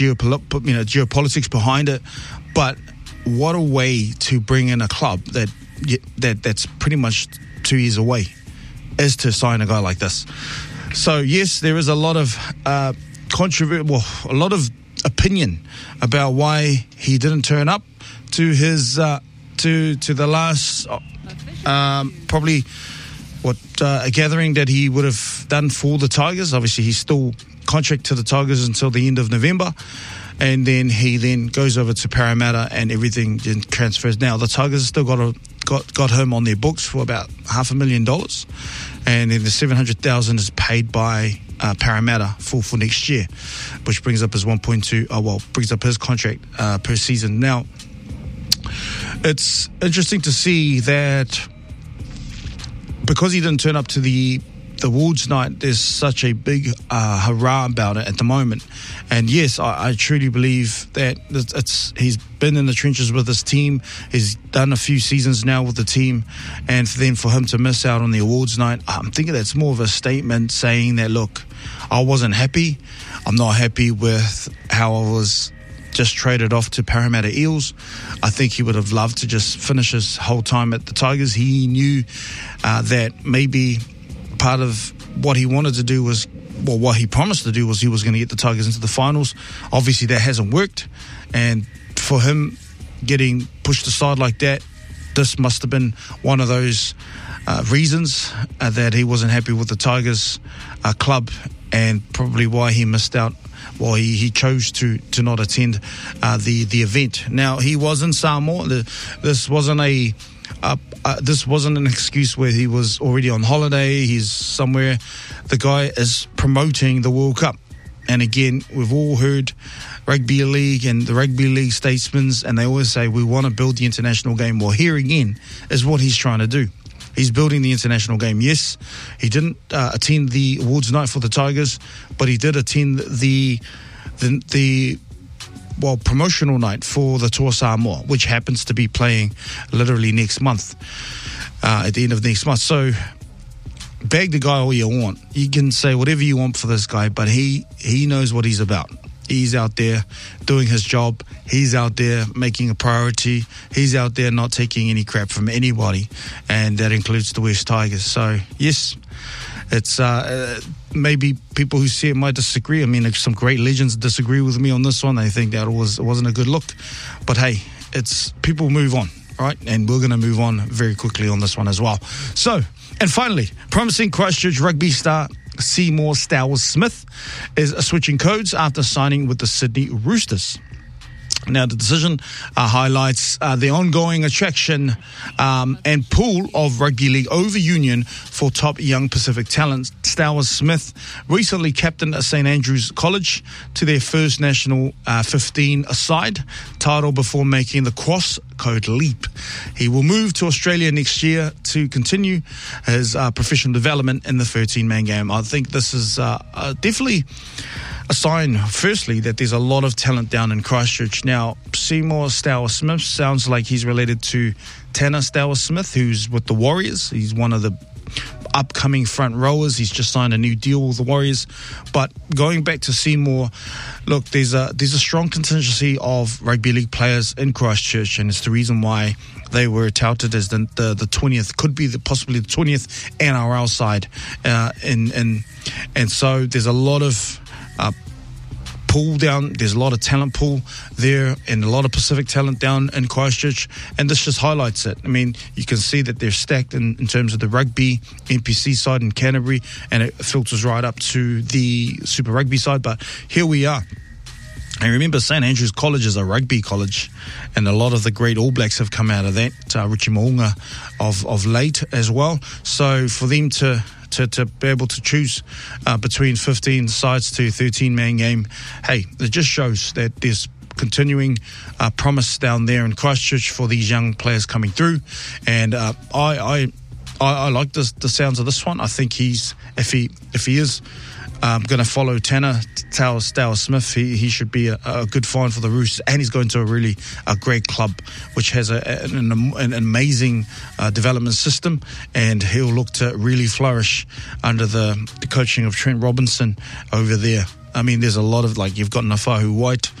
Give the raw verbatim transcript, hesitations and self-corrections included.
geopol- you know, geopolitics behind it, but what a way to bring in a club that that that's pretty much two years away, is to sign a guy like this. So yes, there is a lot of uh, controversy, well, a lot of opinion about why he didn't turn up to his uh, to to the last um, probably what uh, a gathering that he would have done for the Tigers. Obviously, he's still contract to the Tigers until the end of November, and then he then goes over to Parramatta and everything then transfers. Now the Tigers still got a, got got him on their books for about half a million dollars, and then the seven hundred thousand is paid by uh, Parramatta for for next year, which brings up his one point two. Oh well, brings up his contract uh, per season. Now it's interesting to see that because he didn't turn up to the the Wolves night, there's such a big uh, hurrah about it at the moment. And yes, I, I truly believe that it's, it's he's been in the trenches with his team. He's done a few seasons now with the team, and then for him to miss out on the awards night, I'm thinking that's more of a statement saying that, look, I wasn't happy. I'm not happy with how I was just traded off to Parramatta Eels. I think he would have loved to just finish his whole time at the Tigers. He knew uh, that maybe part of what he wanted to do was, well, what he promised to do was he was going to get the Tigers into the finals. Obviously, that hasn't worked. And for him getting pushed aside like that, this must have been one of those uh, reasons uh, that he wasn't happy with the Tigers uh, club, and probably why he missed out. Well, he, he chose to to not attend uh, the, the event. Now, he was in Samoa. The, this wasn't a... Uh, uh, this wasn't an excuse where he was already on holiday. He's somewhere. The guy is promoting the World Cup. And again, we've all heard rugby league and the rugby league statesmen, and they always say we want to build the international game. Well, here again is what he's trying to do. He's building the international game. Yes, he didn't uh, attend the awards night for the Tigers, but he did attend the the, the well, promotional night for the Tour Samoa, which happens to be playing literally next month, uh, at the end of next month. So, bag the guy all you want. You can say whatever you want for this guy, but he, he knows what he's about. He's out there doing his job. He's out there making a priority. He's out there not taking any crap from anybody, and that includes the West Tigers. So, yes, it's uh, maybe people who see it might disagree. I mean, some great legends disagree with me on this one. They think that it, was, it wasn't a good look. But, hey, it's people move on, right? And we're going to move on very quickly on this one as well. So, and finally, promising Christchurch rugby star Seymour Stowers-Smith is switching codes after signing with the Sydney Roosters. Now, the decision uh, highlights uh, the ongoing attraction um, and pool of rugby league over union for top young Pacific talent. Stowers-Smith recently captained Saint Andrews College to their first national uh, fifteen side title before making the cross-code leap. He will move to Australia next year to continue his uh, professional development in the thirteen-man game. I think this is uh, uh, definitely a sign, firstly, that there's a lot of talent down in Christchurch. Now, Seymour Stowers-Smith sounds like he's related to Tanner Stowers-Smith, who's with the Warriors. He's one of the upcoming front rowers. He's just signed a new deal with the Warriors. But going back to Seymour, look, there's a there's a strong contingency of rugby league players in Christchurch, and it's the reason why they were touted as the the, the twentieth, could be the, possibly the twentieth N R L side. Uh, in, in, and so there's a lot of Uh, pool down, there's a lot of talent pool there and a lot of Pacific talent down in Christchurch, and this just highlights it. I mean, you can see that they're stacked in, in terms of the rugby N P C side in Canterbury, and it filters right up to the Super Rugby side, but here we are. And remember, Saint Andrews College is a rugby college, and a lot of the great All Blacks have come out of that, uh, Richie Mo'unga of, of late as well. So for them to To, to be able to choose uh, between fifteen sides to thirteen-man game, hey, it just shows that there's continuing uh, promise down there in Christchurch for these young players coming through. And uh, I, I, I, I like this, the sounds of this one. I think he's, if he, if he is I'm going to follow Tanner Stowell Smith. He he should be a, a good find for the Roosters, and he's going to a really a great club which has a, an, an amazing uh, development system, and he'll look to really flourish under the, the coaching of Trent Robinson over there. I mean, there's a lot of, like, you've got Nafahu White,